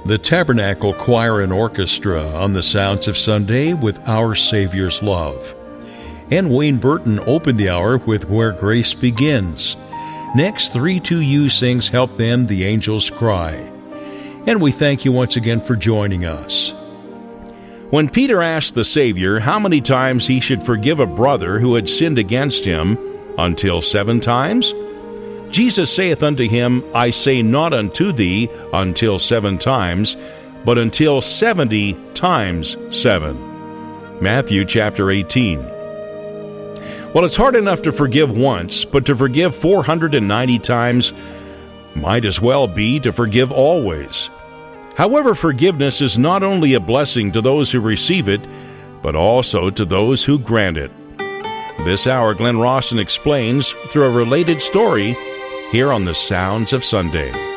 the Tabernacle Choir and Orchestra on the Sounds of Sunday with Our Savior's Love. And Wayne Burton opened the hour with Where Grace Begins. Next, 3-2-U sings Help Them, the Angels Cry. And we thank you once again for joining us. When Peter asked the Savior how many times he should forgive a brother who had sinned against him, until 7 times? Jesus saith unto him, I say not unto thee until 7 times, but until 70 times 7. Matthew chapter 18. Well, it's hard enough to forgive once, but to forgive 490 times might as well be to forgive always. However, forgiveness is not only a blessing to those who receive it, but also to those who grant it. This hour, Glenn Rawson explains through a related story here on the Sounds of Sunday.